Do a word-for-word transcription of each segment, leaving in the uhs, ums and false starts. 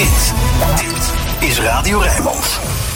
Dit, dit is Radio Rijnmond.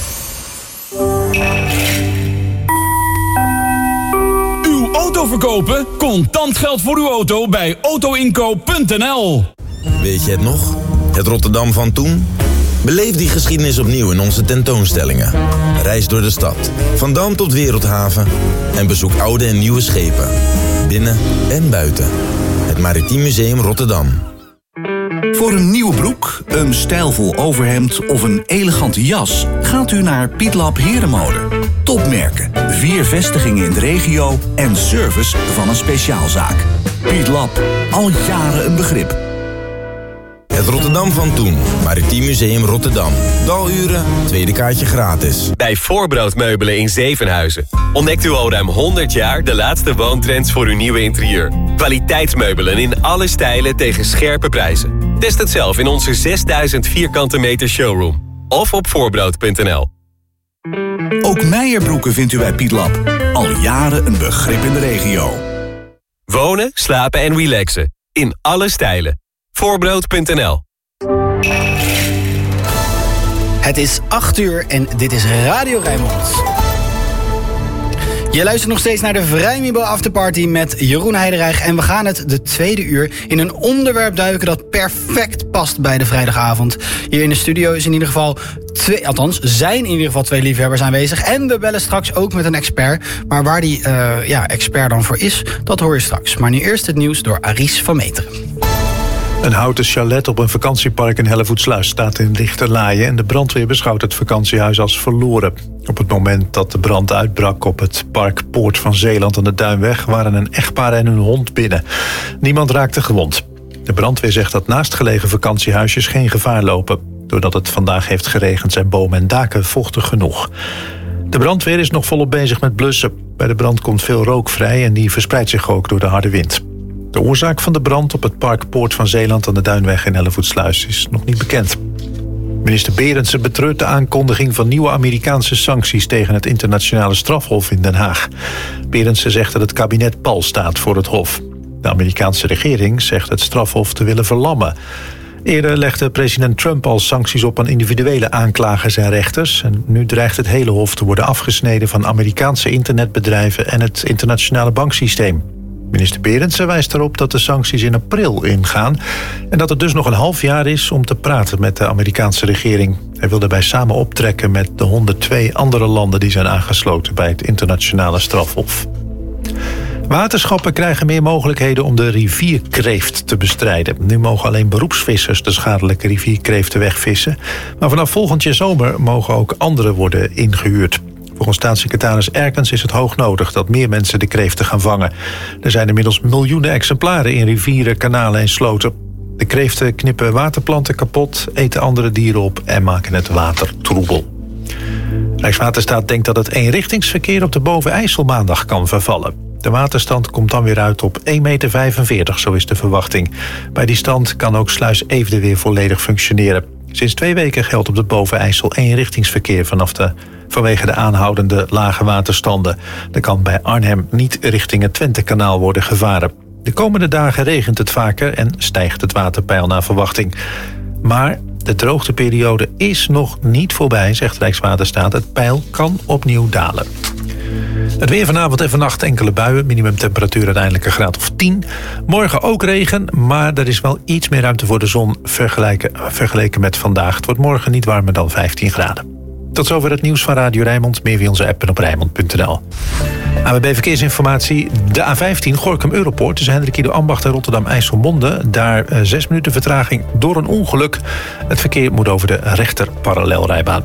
Uw auto verkopen? Contant geld voor uw auto bij autoinkoop punt n l. Weet je het nog? Het Rotterdam van toen? Beleef die geschiedenis opnieuw in onze tentoonstellingen. Reis door de stad, van Dam tot Wereldhaven. En bezoek oude en nieuwe schepen. Binnen en buiten. Het Maritiem Museum Rotterdam. Voor een nieuwe broek, een stijlvol overhemd of een elegante jas gaat u naar Pietlab Herenmode. Topmerken, vier vestigingen in de regio en service van een speciaalzaak. Pietlab, al jaren een begrip. Het Rotterdam van toen. Maritiem Museum Rotterdam. Daluren, tweede kaartje gratis. Bij Voorbrood Meubelen in Zevenhuizen ontdekt u al ruim honderd jaar de laatste woontrends voor uw nieuwe interieur. Kwaliteitsmeubelen in alle stijlen tegen scherpe prijzen. Test het zelf in onze zesduizend vierkante meter showroom. Of op voorbrood punt n l. Ook Meijerbroeken vindt u bij Pietlab. Al jaren een begrip in de regio. Wonen, slapen en relaxen. In alle stijlen. voorbrood punt n l. Het is acht uur en dit is Radio Rijnmond. Je luistert nog steeds naar de Vrijmibo Afterparty met Jeroen Heiderijg. En we gaan het de tweede uur in een onderwerp duiken dat perfect past bij de vrijdagavond. Hier in de studio is in ieder geval twee, althans zijn in ieder geval twee liefhebbers aanwezig. En we bellen straks ook met een expert. Maar waar die uh, ja, expert dan voor is, dat hoor je straks. Maar nu eerst het nieuws door Aries van Meteren. Een houten chalet op een vakantiepark in Hellevoetsluis staat in lichte laaien en de brandweer beschouwt het vakantiehuis als verloren. Op het moment dat de brand uitbrak op het park Poort van Zeeland aan de Duinweg waren een echtpaar en hun hond binnen. Niemand raakte gewond. De brandweer zegt dat naastgelegen vakantiehuisjes geen gevaar lopen. Doordat het vandaag heeft geregend zijn bomen en daken vochtig genoeg. De brandweer is nog volop bezig met blussen. Bij de brand komt veel rook vrij en die verspreidt zich ook door de harde wind. De oorzaak van de brand op het park Poort van Zeeland aan de Duinweg in Hellevoetsluis is nog niet bekend. Minister Berendsen betreurt de aankondiging van nieuwe Amerikaanse sancties tegen het internationale strafhof in Den Haag. Berendsen zegt dat het kabinet pal staat voor het hof. De Amerikaanse regering zegt het strafhof te willen verlammen. Eerder legde president Trump al sancties op aan individuele aanklagers en rechters. En nu dreigt het hele hof te worden afgesneden van Amerikaanse internetbedrijven en het internationale banksysteem. Minister Berendsen wijst erop dat de sancties in april ingaan en dat het dus nog een half jaar is om te praten met de Amerikaanse regering. Hij wil daarbij samen optrekken met de honderdtwee andere landen die zijn aangesloten bij het internationale strafhof. Waterschappen krijgen meer mogelijkheden om de rivierkreeft te bestrijden. Nu mogen alleen beroepsvissers de schadelijke rivierkreeften wegvissen, maar vanaf volgend jaar zomer mogen ook anderen worden ingehuurd. Volgens staatssecretaris Erkens is het hoog nodig dat meer mensen de kreeften gaan vangen. Er zijn inmiddels miljoenen exemplaren in rivieren, kanalen en sloten. De kreeften knippen waterplanten kapot, eten andere dieren op en maken het water troebel. Rijkswaterstaat denkt dat het eenrichtingsverkeer op de Boven-IJssel maandag kan vervallen. De waterstand komt dan weer uit op één komma vijfenveertig meter, zo is de verwachting. Bij die stand kan ook Sluis Eefde weer volledig functioneren. Sinds twee weken geldt op de Boven-IJssel eenrichtingsverkeer vanaf de, vanwege de aanhoudende lage waterstanden. Er kan bij Arnhem niet richting het Twentekanaal worden gevaren. De komende dagen regent het vaker en stijgt het waterpeil naar verwachting. Maar de droogteperiode is nog niet voorbij, zegt Rijkswaterstaat. Het peil kan opnieuw dalen. Het weer vanavond en vannacht enkele buien. Minimumtemperatuur uiteindelijk een graad of tien. Morgen ook regen, maar er is wel iets meer ruimte voor de zon vergeleken, vergeleken met vandaag. Het wordt morgen niet warmer dan vijftien graden. Tot zover het nieuws van Radio Rijnmond. Meer via onze app en op rijnmond punt n l. A W B Verkeersinformatie. De A vijftien Gorinchem-Europoort tussen Hendrik Ido Ambacht en Rotterdam-IJsselmonde. Daar uh, zes minuten vertraging door een ongeluk. Het verkeer moet over de rechter parallelrijbaan.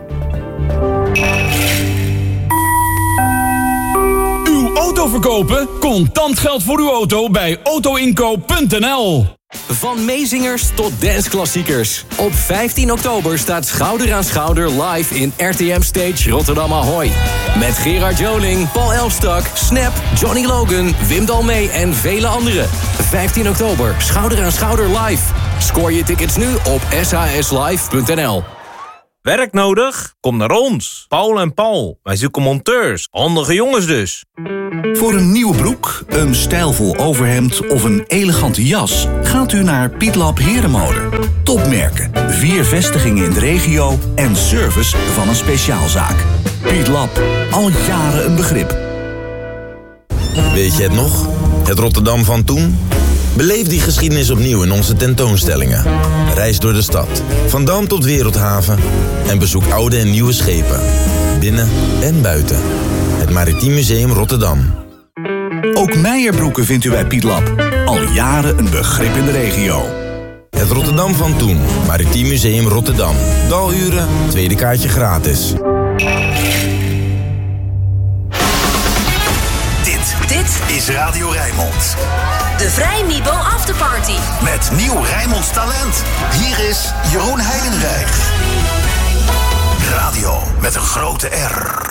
Auto verkopen? Contant geld voor uw auto bij autoinkoop punt n l. Van meezingers tot danceklassiekers. Op vijftien oktober staat Schouder aan Schouder live in R T M Stage Rotterdam Ahoy. Met Gerard Joling, Paul Elstak, Snap, Johnny Logan, Wim Dalmee en vele anderen. vijftien oktober, Schouder aan Schouder live. Scoor je tickets nu op s h s live punt n l. Werk nodig? Kom naar ons. Paul en Paul. Wij zoeken monteurs. Handige jongens dus. Voor een nieuwe broek, een stijlvol overhemd of een elegante jas gaat u naar Pietlab Herenmode. Topmerken, vier vestigingen in de regio en service van een speciaalzaak. Pietlab, al jaren een begrip. Weet je het nog? Het Rotterdam van toen? Beleef die geschiedenis opnieuw in onze tentoonstellingen. Reis door de stad, van Dam tot Wereldhaven en bezoek oude en nieuwe schepen. Binnen en buiten. Het Maritiem Museum Rotterdam. Ook Meijerbroeken vindt u bij Pietlab. Al jaren een begrip in de regio. Het Rotterdam van toen. Maritiem Museum Rotterdam. Daluren, tweede kaartje gratis. Dit, dit is Radio Rijnmond. De Vrijmibo Afterparty. Met nieuw Rijnmonds talent. Hier is Jeroen Heidenreich. Radio met een grote R.